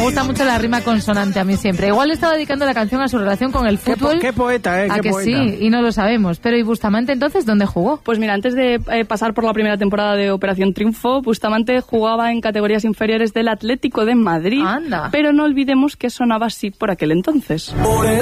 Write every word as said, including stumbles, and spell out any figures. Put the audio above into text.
gusta mucho la rima consonante a mí siempre. Igual le estaba dedicando la canción a su relación con el fútbol. Qué, po- qué poeta, ¿eh? A Qué que poeta. sí, y no lo sabemos. Pero ¿y Bustamante entonces dónde jugó? Pues mira, antes de eh, pasar por la primera temporada de Operación Triunfo, Bustamante jugaba en categorías inferiores del Atlético de Madrid. Anda. Pero no olvidemos que sonaba así por aquel entonces.